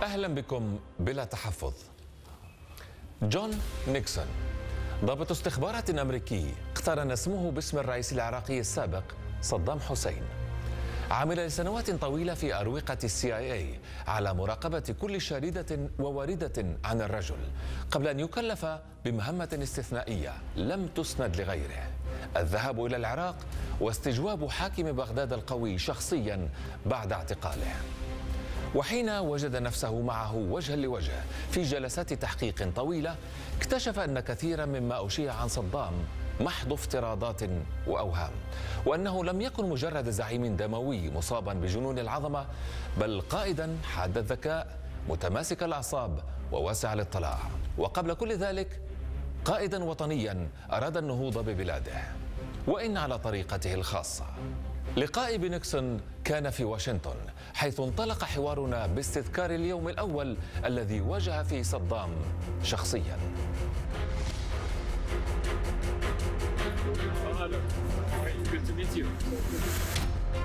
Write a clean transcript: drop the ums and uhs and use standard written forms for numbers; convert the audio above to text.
أهلا بكم بلا تحفظ. جون نيكسون ضابط استخبارات أمريكي اقترن اسمه باسم الرئيس العراقي السابق صدام حسين. عمل لسنوات طويلة في أروقة CIA على مراقبة كل شاردة وواردة عن الرجل قبل أن يكلف بمهمة استثنائية لم تسند لغيره: الذهاب إلى العراق واستجواب حاكم بغداد القوي شخصيا بعد اعتقاله. وحين وجد نفسه معه وجها لوجه في جلسات تحقيق طويلة، اكتشف أن كثيرا مما أشيع عن صدام محض افتراضات وأوهام، وأنه لم يكن مجرد زعيم دموي مصابا بجنون العظمة، بل قائدا حاد الذكاء متماسك الأعصاب وواسع الاطلاع، وقبل كل ذلك قائدا وطنيا أراد النهوض ببلاده، وإن على طريقته الخاصة. لقائي بنيكسون كان في واشنطن، حيث انطلق حوارنا باستذكار اليوم الأول الذي واجه فيه صدام شخصيا. Good to meet you.